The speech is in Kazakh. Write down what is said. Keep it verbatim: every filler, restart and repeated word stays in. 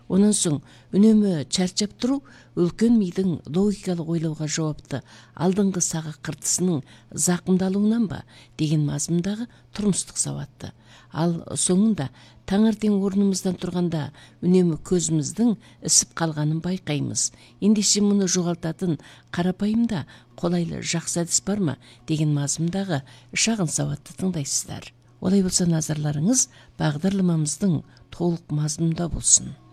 Онан соң үнемі чарчап тұру үлкен мидың логикалық ойлауға жауапты алдыңғы сағы қыртысының зақымдалуынан ба деген мазмұндағы тұрмыстық сауатты. Ал соңында таңертең орнымыздан тұрғанда үнемі көзіміздің ісіп қалғанын байқаймыз. Ендеше мұны жоғалтатын қарапайым да қолайлы жақсы әдіс бар ма деген мазмұндағы шағын сауатты тыңдайсыздар. Олай болса назарларыңыз бағдарламамыздың толық мазмұнында болсын.